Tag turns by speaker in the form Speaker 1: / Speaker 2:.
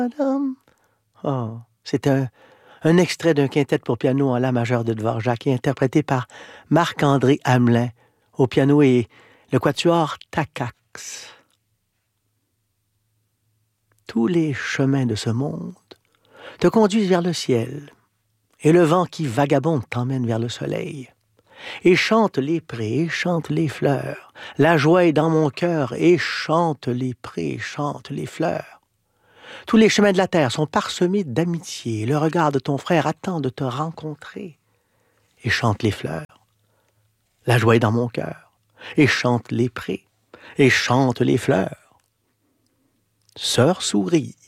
Speaker 1: Oh, c'est un extrait d'un quintet pour piano en la majeur de Dvorak, interprété par Marc-André Hamelin au piano et le quatuor Takacs. Tous les chemins de ce monde te conduisent vers le ciel, et le vent qui vagabonde t'emmène vers le soleil. Et chante les prés, et chante les fleurs. La joie est dans mon cœur, et chante les prés, et chante les fleurs. Tous les chemins de la terre sont parsemés d'amitié. Le regard de ton frère attend de te rencontrer. Et chante les fleurs. La joie est dans mon cœur, et chante les prés, et chante les fleurs. Sœur souris,